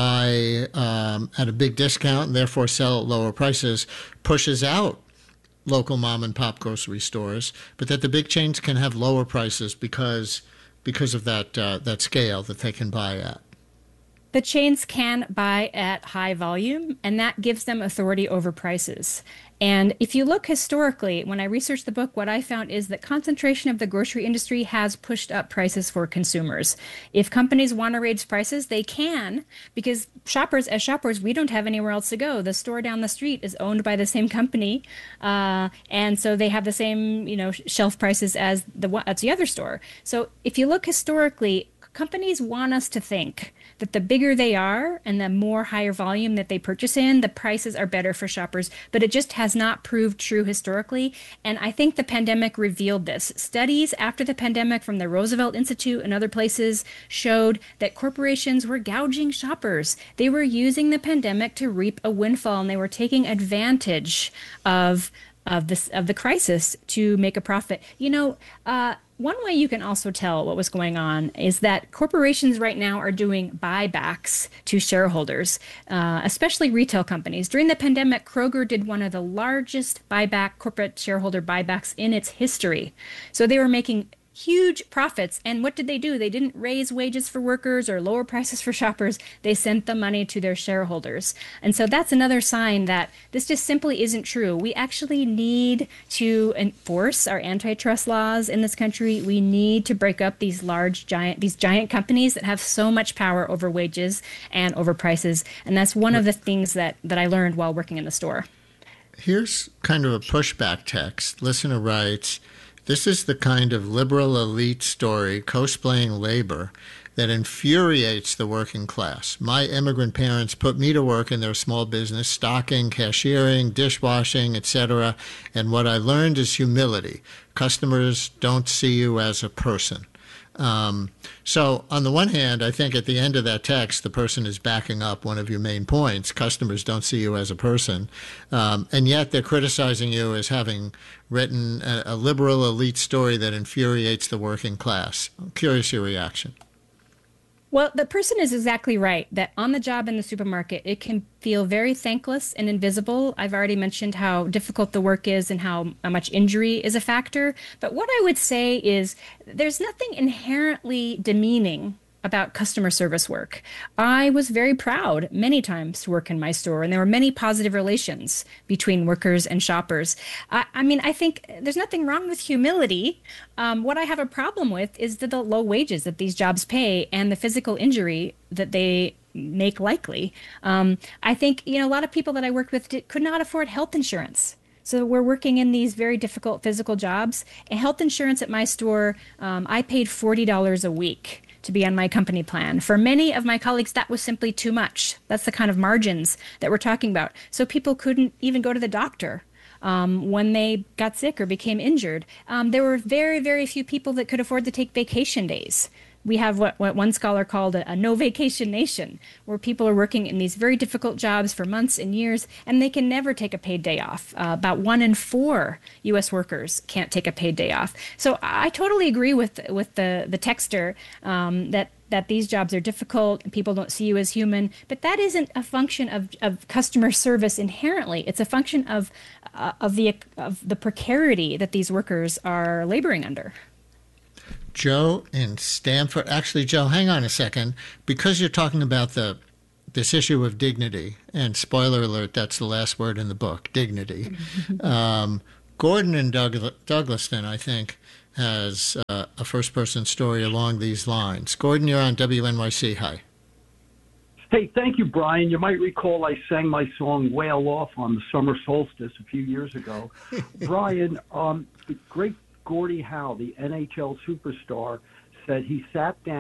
buy um, at a big discount and therefore sell at lower prices, pushes out local mom and pop grocery stores, but that the big chains can have lower prices because because of that uh, that scale that they can buy at. The chains can buy at high volume, and that gives them authority over prices. And if you look historically, when I researched the book, what I found is that concentration of the grocery industry has pushed up prices for consumers. If companies want to raise prices, they can, because shoppers, as shoppers, we don't have anywhere else to go. The store down the street is owned by the same company, uh, and so they have the same, you know, shelf prices as the as the other store. So if you look historically, companies want us to think that the bigger they are and the more higher volume that they purchase in, the prices are better for shoppers. But it just has not proved true historically. And I think the pandemic revealed this. Studies after the pandemic from the Roosevelt Institute and other places showed that corporations were gouging shoppers. They were using the pandemic to reap a windfall, and they were taking advantage of of this of the crisis to make a profit. You know, uh, one way you can also tell what was going on is that corporations right now are doing buybacks to shareholders, uh, especially retail companies. During the pandemic, Kroger did one of the largest buyback, corporate shareholder buybacks in its history. So they were making huge profits. And what did they do? They didn't raise wages for workers or lower prices for shoppers. They sent the money to their shareholders. And so that's another sign that this just simply isn't true. We actually need to enforce our antitrust laws in this country. We need to break up these large, giant, these giant companies that have so much power over wages and over prices. And that's one of the things that, that I learned while working in the store. Here's kind of a pushback text. Listener writes, "This is the kind of liberal elite story cosplaying labor that infuriates the working class. My immigrant parents put me to work in their small business, stocking, cashiering, dishwashing, et cetera. And what I learned is humility. Customers don't see you as a person." Um, so on the one hand, I think at the end of that text, the person is backing up one of your main points. Customers don't see you as a person. Um, and yet they're criticizing you as having written a, a liberal elite story that infuriates the working class. I'm curious your reaction. Well, the person is exactly right that on the job in the supermarket, it can feel very thankless and invisible. I've already mentioned how difficult the work is and how much injury is a factor. But what I would say is there's nothing inherently demeaning about customer service work. I was very proud many times to work in my store, and there were many positive relations between workers and shoppers. I, I mean, I think there's nothing wrong with humility. Um, what I have a problem with is the, the low wages that these jobs pay and the physical injury that they make likely. Um, I think, you know, a lot of people that I worked with did, could not afford health insurance. So we're working in these very difficult physical jobs. And health insurance at my store, um, I paid forty dollars a week to be on my company plan. For many of my colleagues, that was simply too much. That's the kind of margins that we're talking about. So people couldn't even go to the doctor um, when they got sick or became injured. Um, there were very, very few people that could afford to take vacation days. We have what, what one scholar called a, a no vacation nation, where people are working in these very difficult jobs for months and years, and they can never take a paid day off. Uh, about one in four U S workers can't take a paid day off. So I totally agree with with the the texter um, that that these jobs are difficult and people don't see you as human, but that isn't a function of, of customer service inherently. It's a function of uh, of the of the precarity that these workers are laboring under. Joe in Stamford. Actually, Joe, hang on a second. Because you're talking about the this issue of dignity, and spoiler alert, that's the last word in the book, dignity. um, Gordon in Douglas, Douglaston, I think, has uh, a first-person story along these lines. Gordon, you're on W N Y C. Hi. Hey, thank you, Brian. You might recall I sang my song Whale Off on the summer solstice a few years ago. Brian, um, the great Gordie Howe, the N H L superstar, said he sat down